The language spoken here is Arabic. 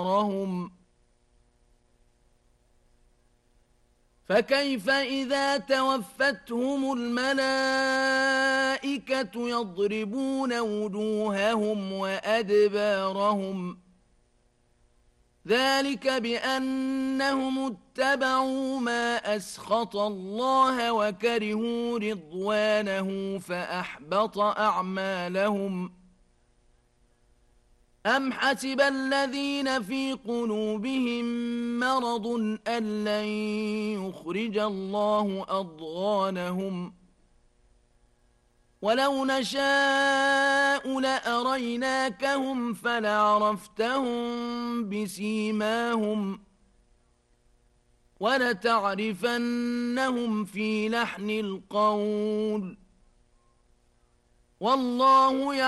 أبصارهم فكيف إذا توفتهم الملائكة يضربون وجوههم وأدبارهم ذلك بأنهم اتبعوا ما أسخط الله وكرهوا رضوانه فأحبط أعمالهم أم حسب الذين في قلوبهم مرض أن لن يخرج الله أضغانهم ولو نشاء لأريناكهم فلعرفتهم بسيماهم ولتعرفنهم في لحن القول والله